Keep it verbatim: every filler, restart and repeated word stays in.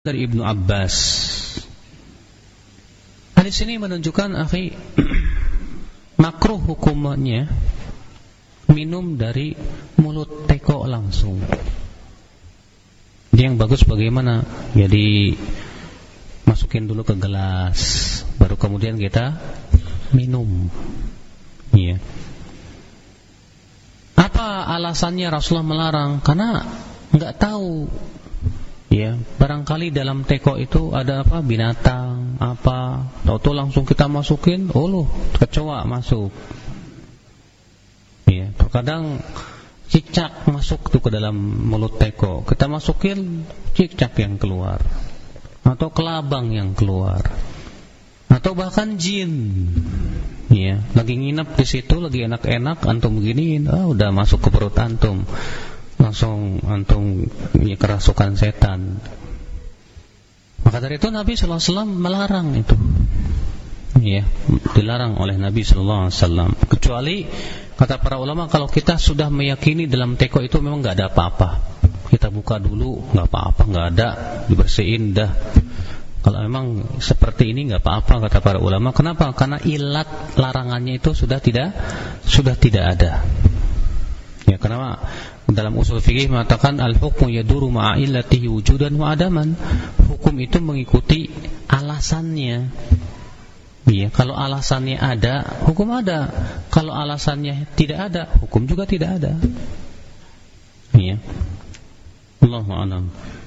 dari Ibnu Abbas. Hadis ini menunjukkan akhi makruh hukumnya minum dari mulut teko langsung. Jadi yang bagus bagaimana? Jadi masukin dulu ke gelas, baru kemudian kita minum. Iya. Apa alasannya Rasulullah melarang? Karena enggak tahu. Ya, barangkali dalam teko itu ada apa? Binatang, apa? Tahu-tahu langsung kita masukin, oh loh, kecoa masuk. Ya, terkadang cicak masuk tuh ke dalam mulut teko. Kita masukin cicak yang keluar, atau kelabang yang keluar, atau bahkan jin. Ya, lagi nginep di situ, lagi enak-enak, antum beginiin, ah udah masuk ke perut antum. Langsung antum ya, kerasukan setan. Maka dari itu Nabi sallallahu alaihi wasallam melarang itu. Ya, dilarang oleh Nabi sallallahu alaihi wasallam. Kecuali kata para ulama kalau kita sudah meyakini dalam teko itu memang enggak ada apa-apa. Kita buka dulu, enggak apa-apa, enggak ada, dibersihin dah. Kalau memang seperti ini enggak apa-apa kata para ulama. Kenapa? Karena ilat larangannya itu sudah tidak sudah tidak ada. Ya, karena dalam usul fikih mengatakan al-hukmu yaduru ma'a illatihi wujudan wa adaman. Hukum itu mengikuti alasannya. Ya, kalau alasannya ada, hukum ada. Kalau alasannya tidak ada, hukum juga tidak ada. Ya. Allahu a'lam.